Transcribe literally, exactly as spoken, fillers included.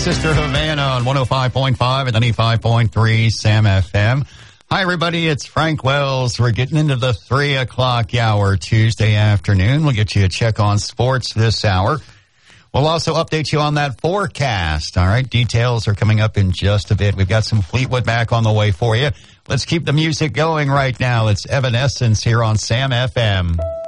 Sister Havana on one oh five point five and ninety-five point three Sam F M. Hi, everybody. It's Frank Wells. We're getting into the three o'clock hour Tuesday afternoon. We'll get you a check on sports this hour. We'll also update you on that forecast. All right. Details are coming up in just a bit. We've got some Fleetwood Mac on the way for you. Let's keep the music going right now. It's Evanescence here on Sam F M.